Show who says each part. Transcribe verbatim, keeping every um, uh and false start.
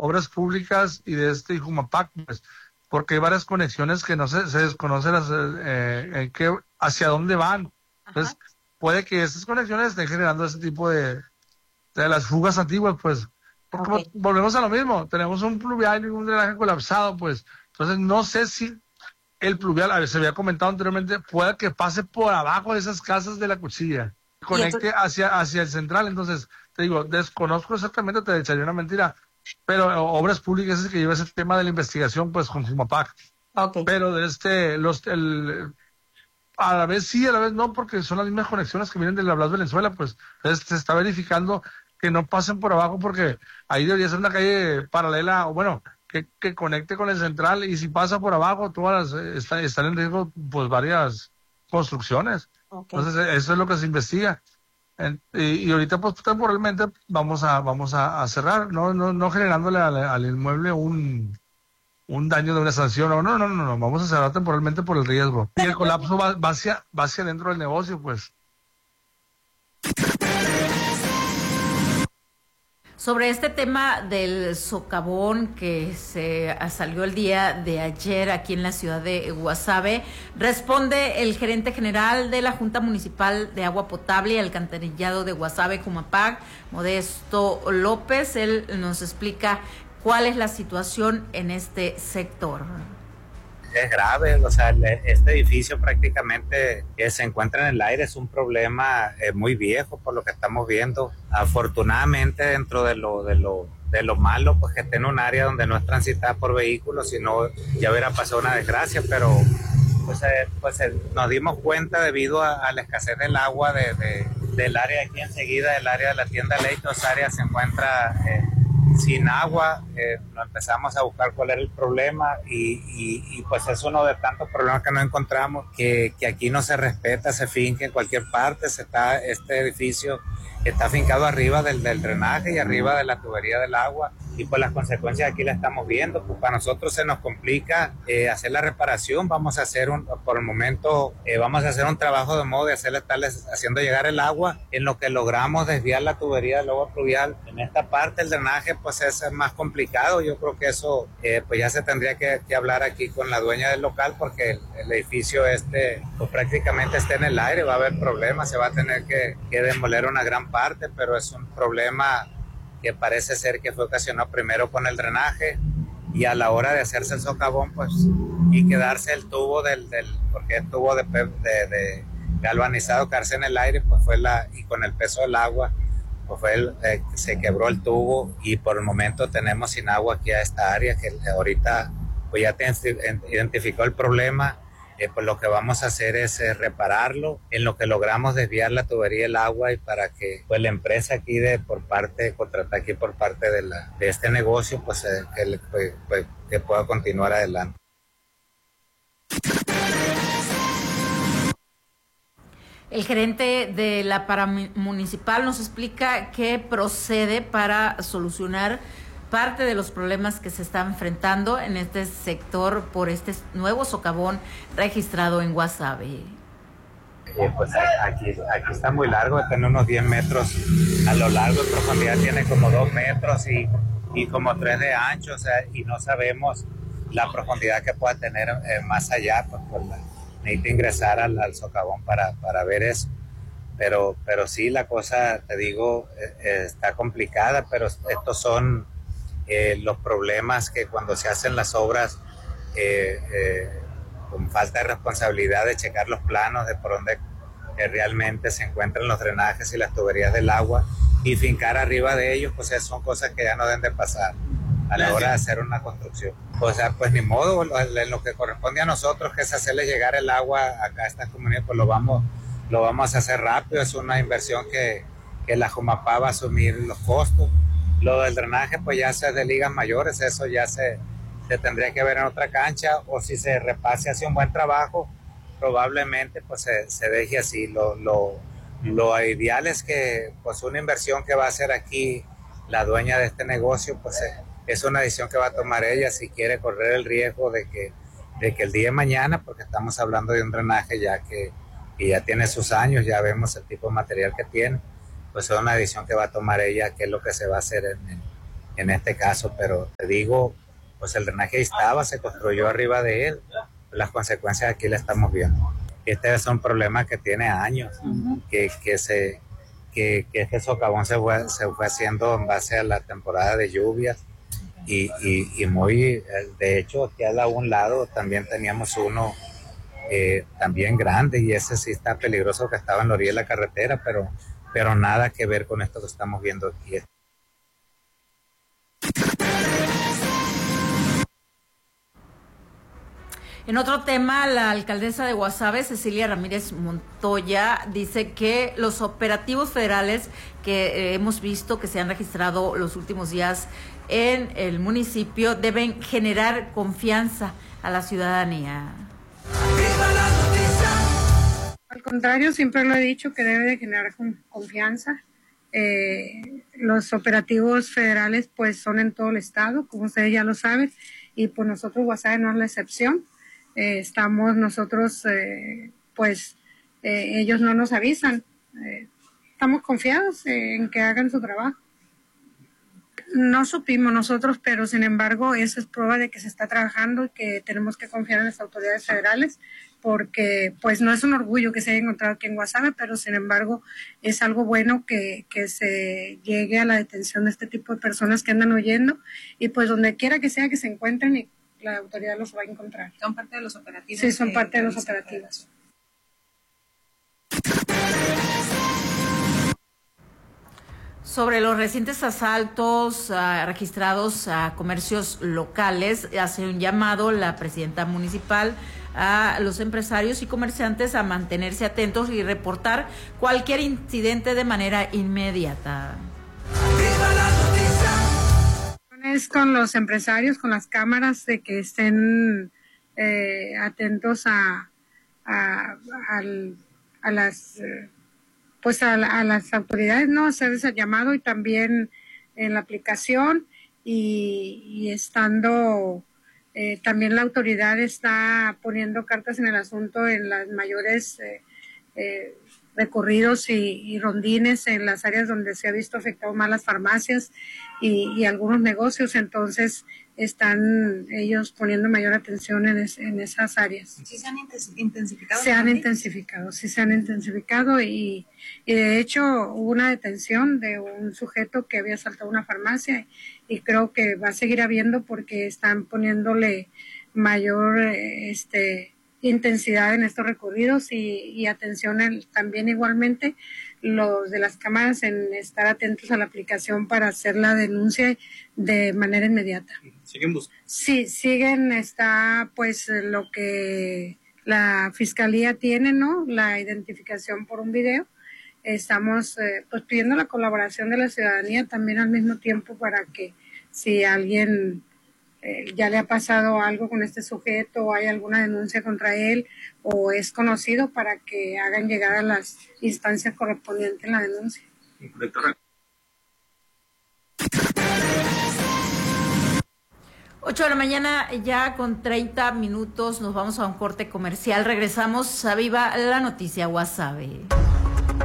Speaker 1: obras públicas y de este Jumapac, pues, porque hay varias conexiones que no se, se desconocen las, eh, en qué, hacia dónde van. Entonces, ajá, puede que estas conexiones estén generando ese tipo de, de las fugas antiguas, pues, porque okay, volvemos a lo mismo, tenemos un pluvial y un drenaje colapsado, pues, entonces no sé si el pluvial, a ver, se había comentado anteriormente, pueda que pase por abajo de esas casas de la Cuchilla, conecte hacia, hacia el central. Entonces, te digo, desconozco exactamente, te echaría una mentira, pero Obras Públicas es el que lleva ese tema de la investigación, pues, con Jumapac. Okay. Pero de este, los, el, a la vez sí, a la vez no, porque son las mismas conexiones que vienen de la Blas Valenzuela, pues, entonces se está verificando que no pasen por abajo, porque ahí debería ser una calle paralela, o bueno, que, que conecte con el central, y si pasa por abajo, todas las, está, están en riesgo, pues, varias construcciones. Okay. Entonces, eso es lo que se investiga. En, y, y ahorita, pues, temporalmente vamos a vamos a, a cerrar, no no no generándole al, al inmueble un, un daño de una sanción. No, no, no, no, no, vamos a cerrar temporalmente por el riesgo. Y el colapso va, va, hacia, va hacia dentro del negocio, pues.
Speaker 2: Sobre este tema del socavón que se salió el día de ayer aquí en la ciudad de Guasave, responde el gerente general de la Junta Municipal de Agua Potable y Alcantarillado de Guasave, Jumapac, Modesto López. Él nos explica cuál es la situación en este sector.
Speaker 3: Es grave, o sea, este edificio prácticamente que se encuentra en el aire es un problema eh, muy viejo por lo que estamos viendo. Afortunadamente, dentro de lo de lo de lo malo, pues que esté en un área donde no es transitada por vehículos, si no ya hubiera pasado una desgracia, pero pues, eh, pues eh, nos dimos cuenta debido a, a la escasez del agua de, de, del área aquí enseguida, del área de la tienda Ley, dos áreas se encuentra eh, sin agua. Eh, empezamos a buscar cuál era el problema y, y, y pues es uno de tantos problemas que nos encontramos, que, que aquí no se respeta, se finca en cualquier parte. Se está, este edificio está fincado arriba del, del drenaje y arriba de la tubería del agua, y pues las consecuencias aquí las estamos viendo. Pues para nosotros se nos complica eh, hacer la reparación. Vamos a hacer un, por el momento eh, vamos a hacer un trabajo de modo de hacerle estarles haciendo llegar el agua, en lo que logramos desviar la tubería del agua pluvial. En esta parte el drenaje pues es más complicado. Yo creo que eso eh, pues ya se tendría que, que hablar aquí con la dueña del local, porque el, el edificio este pues prácticamente está en el aire, va a haber problemas, se va a tener que, que demoler una gran parte, pero es un problema que parece ser que fue ocasionado primero con el drenaje, y a la hora de hacerse el socavón, pues, y quedarse el tubo del, del porque el tubo de, de, de galvanizado, quedarse en el aire, pues fue la, y con el peso del agua, pues fue el, eh, se quebró el tubo, y por el momento tenemos sin agua aquí a esta área, que ahorita pues ya te identificó el problema. Eh, pues lo que vamos a hacer es eh, repararlo, en lo que logramos desviar la tubería del agua, y para que pues la empresa aquí de por parte, contrata aquí por parte de la de este negocio, pues, eh, que, pues, pues que pueda continuar adelante.
Speaker 2: El gerente de la paramunicipal nos explica qué procede para solucionar parte de los problemas que se están enfrentando en este sector por este nuevo socavón registrado en Guasave.
Speaker 3: Eh, pues aquí, aquí está muy largo, tiene unos diez metros a lo largo, en profundidad tiene como dos metros y, y como tres de ancho, o sea, y no sabemos la profundidad que pueda tener eh, más allá, pues, pues la, necesita ingresar al, al socavón para, para ver eso. Pero, pero sí, la cosa, te digo, eh, está complicada, pero estos son Eh, los problemas que cuando se hacen las obras eh, eh, con falta de responsabilidad de checar los planos de por dónde eh, realmente se encuentran los drenajes y las tuberías del agua, y fincar arriba de ellos, pues son cosas que ya no deben de pasar a la hora de hacer una construcción. O sea, pues ni modo, en lo que corresponde a nosotros, que es hacerle llegar el agua acá a estas comunidades, pues lo vamos, lo vamos a hacer rápido. Es una inversión que, que la Jumapá va a asumir los costos. Lo del drenaje pues ya se es de ligas mayores, eso ya se, se tendría que ver en otra cancha, o si se repase hacia un buen trabajo, probablemente pues se, se deje así. Lo, lo, lo ideal es que pues una inversión que va a hacer aquí la dueña de este negocio, pues eh, es una decisión que va a tomar ella, si quiere correr el riesgo de que, de que el día de mañana, porque estamos hablando de un drenaje ya que, que ya tiene sus años, ya vemos el tipo de material que tiene, pues es una decisión que va a tomar ella, qué es lo que se va a hacer en, en, en este caso, pero te digo, pues el drenaje estaba, se construyó arriba de él, las consecuencias aquí las estamos viendo. Este es un problema que tiene años, uh-huh. que, que, se, que, que este socavón se fue, se fue haciendo en base a la temporada de lluvias y, y, y muy, de hecho aquí a un lado también teníamos uno eh, también grande y ese sí está peligroso que estaba en la orilla de la carretera, pero, pero nada que ver con esto que estamos viendo aquí.
Speaker 2: En otro tema, la alcaldesa de Guasave, Cecilia Ramírez Montoya, dice que los operativos federales que eh, hemos visto que se han registrado los últimos días en el municipio deben generar confianza a la ciudadanía.
Speaker 4: Al contrario, siempre lo he dicho que debe de generar confianza. Eh, los operativos federales pues son en todo el estado, como ustedes ya lo saben, y pues nosotros Guasave no es la excepción. Eh, estamos nosotros, eh, pues eh, ellos no nos avisan, eh, estamos confiados en que hagan su trabajo. No supimos nosotros, pero sin embargo eso es prueba de que se está trabajando y que tenemos que confiar en las autoridades federales, porque pues no es un orgullo que se haya encontrado aquí en Guasave, pero sin embargo es algo bueno que, que se llegue a la detención de este tipo de personas que andan huyendo y pues donde quiera que sea que se encuentren y la autoridad los va a encontrar.
Speaker 5: ¿Son parte de los operativos?
Speaker 4: Sí, son parte de los operativos.
Speaker 2: Sobre los recientes asaltos uh, registrados a comercios locales, hace un llamado la presidenta municipal a los empresarios y comerciantes a mantenerse atentos y reportar cualquier incidente de manera inmediata.
Speaker 4: Es con los empresarios, con las cámaras, de que estén eh, atentos a, a, a, a las eh, pues a, a las autoridades, no hacerles el llamado y también en la aplicación y, y estando eh, también la autoridad está poniendo cartas en el asunto en las mayores eh, eh, recorridos y, y rondines en las áreas donde se ha visto afectado más las farmacias y, y algunos negocios, entonces están ellos poniendo mayor atención en, es, en esas áreas.
Speaker 5: ¿Sí se han intensificado?
Speaker 4: Se han intensificado, sí se han intensificado y, y de hecho hubo una detención de un sujeto que había asaltado una farmacia y creo que va a seguir habiendo porque están poniéndole mayor este intensidad en estos recorridos y, y atención el, también igualmente los de las cámaras en estar atentos a la aplicación para hacer la denuncia de manera inmediata.
Speaker 6: ¿Siguen buscando?
Speaker 4: Sí, siguen, está pues lo que la fiscalía tiene, ¿no? La identificación por un video. Estamos eh, pues pidiendo la colaboración de la ciudadanía también al mismo tiempo para que si alguien eh, ya le ha pasado algo con este sujeto o hay alguna denuncia contra él o es conocido para que hagan llegar a las instancias correspondientes la denuncia.
Speaker 2: ocho de la mañana ya con treinta minutos, nos vamos a un corte comercial, regresamos a Viva la Noticia Guasave.